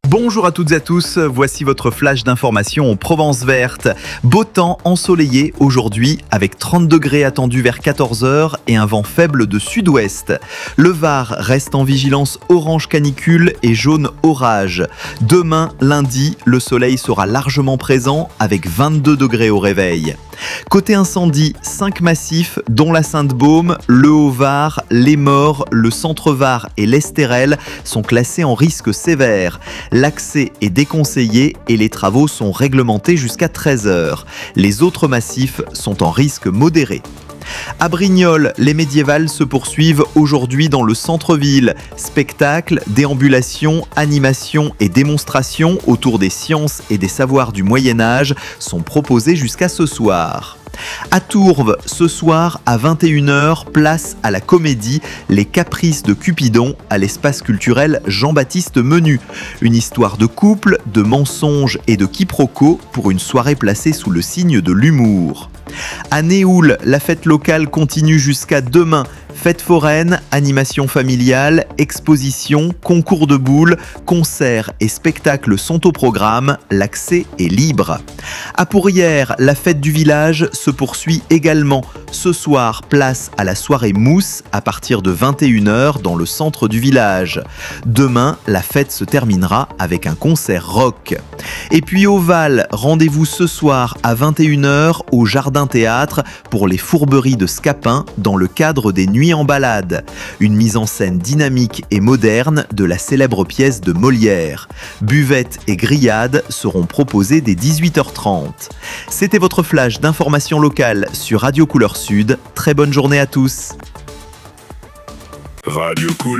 Bonjour à toutes et à tous, voici votre flash d'information en Provence verte. Beau temps ensoleillé aujourd'hui avec 30 degrés attendus vers 14h et un vent faible de sud-ouest. Le Var reste en vigilance orange canicule et jaune orage. Demain, lundi, le soleil sera largement présent avec 22 degrés au réveil. Côté incendie, 5 massifs dont la Sainte-Baume, le Haut-Var, les Maures, le Centre-Var et l'Estérel sont classés en risque sévère. L'accès est déconseillé et les travaux sont réglementés jusqu'à 13h. Les autres massifs sont en risque modéré. À Brignoles, les médiévales se poursuivent aujourd'hui dans le centre-ville. Spectacles, déambulations, animations et démonstrations autour des sciences et des savoirs du Moyen-Âge sont proposés jusqu'à ce soir. À Tourves, ce soir à 21h, place à la comédie Les Caprices de Cupidon à l'espace culturel Jean-Baptiste Menu. Une histoire de couple, de mensonges et de quiproquos pour une soirée placée sous le signe de l'humour. À Néoul, la fête locale continue jusqu'à demain. Fête foraine, animation familiale, exposition, concours de boules, concerts et spectacles sont au programme. L'accès est libre. À Pourrières, la fête du village se poursuit également. Ce soir, place à la soirée mousse à partir de 21h dans le centre du village. Demain, la fête se terminera avec un concert rock. Et puis au Val, rendez-vous ce soir à 21h au Jardin Théâtre pour les fourberies de Scapin dans le cadre des Nuits en balade. Une mise en scène dynamique et moderne de la célèbre pièce de Molière. Buvettes et grillades seront proposées dès 18h30. C'était votre flash d'information locale sur Radio Couleur Sud. Très bonne journée à tous. Radio Couleur.